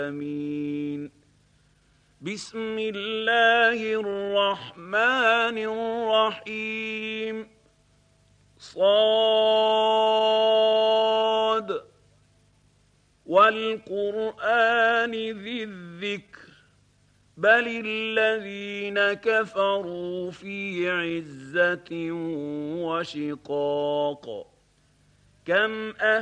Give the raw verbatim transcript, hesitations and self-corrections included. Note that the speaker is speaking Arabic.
آمين. بسم الله الرحمن الرحيم. صاد والقرآن ذي الذكر بل الذين كفروا في عزة وشقاق. كم أهل